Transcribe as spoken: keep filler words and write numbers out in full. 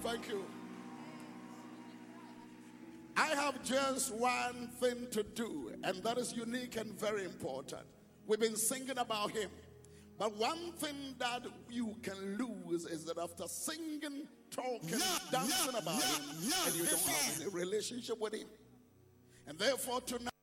Thank you. I have just one thing to do, and that is unique and very important. We've been singing about him. But one thing that you can lose is that after singing, talking, no, dancing no, about no, him, no, and you don't have any relationship with him. And therefore tonight,